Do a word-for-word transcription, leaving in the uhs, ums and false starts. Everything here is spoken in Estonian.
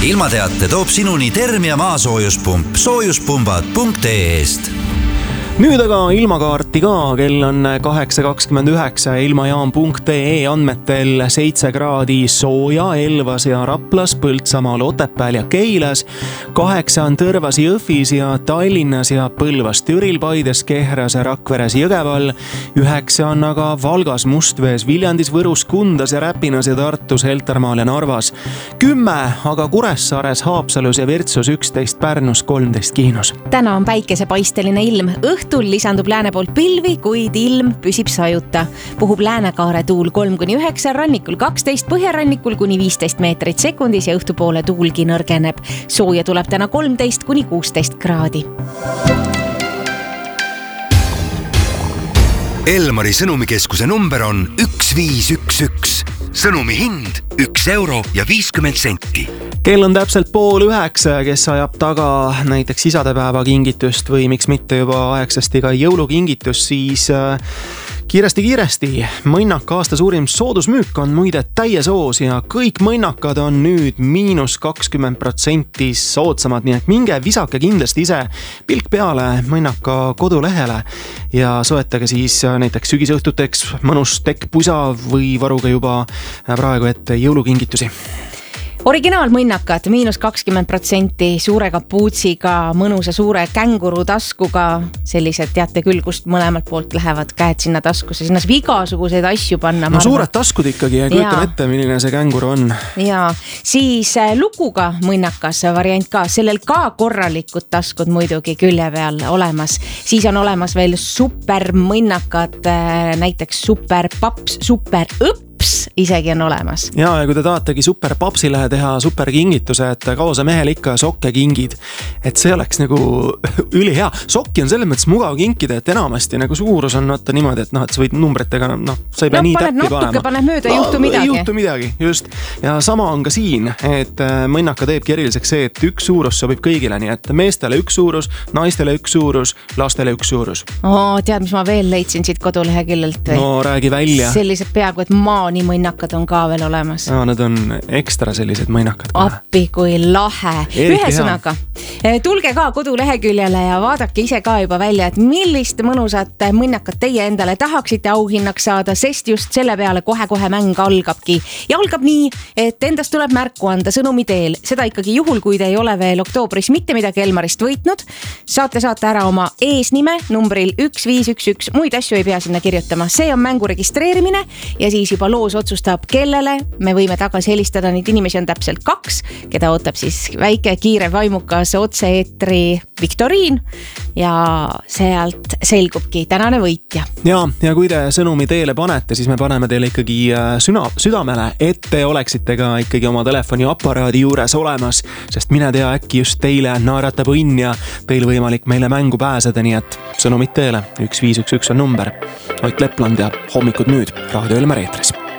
ilmateate toob sinuni Termia maasoojuspump soojuspumbad punkt ee-st. Nüüd aga ilmakaarti ka, kell on kaheksa kakskümmend üheksa, ilmajaam punkt ee andmetel seitse kraadi sooja Elvas ja Raplas, Põltsamaal, Otepääl ja Keilas. kaheksa on Tõrvas, Jõhvis ja Tallinnas ja Põlvas, Türil, Paides, Kehras, Rakveres, Jõgeval. üheksa on aga Valgas, Mustvees, Viljandis, Võrus, Kundas ja Räpinas ja Tartus, Heltermaal ja Narvas. kümme aga Kuressaares, Haapsalus ja Virtsus, üksteist Pärnus, kolmteist Kihnus. Täna on päikesepaisteline ilm. Õhtul lisandub lääne poolt pilvi, kuid ilm püsib sajuta. Puhub läänekaare tuul kolm kuni üheksa, rannikul kaksteist, põhjarannikul kuni viisteist meetrit sekundis ja õhtupoole tuulgi nõrgeneb. Sooja tuleb täna kolmteist kuni kuusteist kraadi. Elmari sõnumikeskuse number on üks viis üks üks. Sõnumi hind üks euro ja viiskümmend senti. Kell on täpselt pool üheksa, kes ajab taga näiteks isadepäeva kingitust või miks mitte juba aegsasti ka jõulukingitust, siis kiiresti-kiiresti mõnnaka aasta suurim soodusmüük on muide täies hoos ja kõik mõnnakad on nüüd miinus kakskümmend protsenti soodsamad, nii et minge visake kindlasti ise pilk peale mõnnaka kodulehele ja soetage siis näiteks sügisõhtuteks mõnus tekkpusa või varuge juba praegu ette jõulukingitusi. Originaalmõnnakad, miinus kakskümmend protsenti, suure kapuutsiga, mõnusa suure känguru taskuga, sellised teate küll, kust mõlemalt poolt lähevad käed sinna taskusse, sinna saab igasuguseid asju panna. No suured taskud ikkagi ja kujutan ette, milline see känguru on. Ja siis lukuga mõnnakas variant ka, sellel ka korralikud taskud muidugi külje peal olemas. Siis on olemas veel supermõnnakad, näiteks superpaps, superõpp, isegi on olemas. Ja, ja kui te tahategi superpapsile teha superkingituse, et kaosa mehel ikka sokke kingid, et see oleks nagu ülihea. Sokki on selles mõttes mugav kinkida, et enamasti nagu suurus on oota niimoodi, et noh, et sa võid numbritega, noh, sa ei pea no, nii täppi panema. Natuke paned mööda, ei juhtu midagi. Ei juhtu midagi, just. Ja sama on ka siin, et mõnnaka teebki eriliseks see, et üks suurus sobib kõigile, nii et meestele üks suurus, naistele üks suurus, lastele üks suurus. Oo, tead, mis ma veel leidsin siit koduleheküljelt? No räägi välja. Sellised peaaegu, et maa nii mõnnakad on ka veel olemas. Ja, need on ekstra sellised mõnnakad. Appi kui lahe. Ühesõnaga, tulge ka koduleheküljele ja vaadake ise ka juba välja, et millist mõnusat mõnnakat teie endale tahaksite auhinnaks saada, sest just selle peale kohe-kohe mäng algabki. Ja algab nii, et endast tuleb märku anda sõnumi teel. Seda ikkagi juhul, kui te ei ole veel oktoobris mitte midagi Elmarist võitnud, saate saata ära oma eesnime numbril üks viis üks üks. Muid asju ei pea sinna kirjutama. See on mängu registreerimine ja siis juba loos otsustab, kellele me võime tagasi helistada. Neid inimesi on täpselt kaks, keda ootab siis väike, kiire, vaimukas otse-eetri viktoriin ja sealt selgubki tänane võitja. Ja, ja kui te sõnumi teele panete, siis me paneme teile ikkagi süna, südamele, et te oleksite ka ikkagi oma telefoni aparaadi juures olemas, sest mine tea, äkki just teile naeratab õnn ja teil võimalik meile mängu pääseda, nii et sõnumid teele üks viis üks üks on number. Ott Lepland ja hommikud nüüd Raadio Elmar eetris.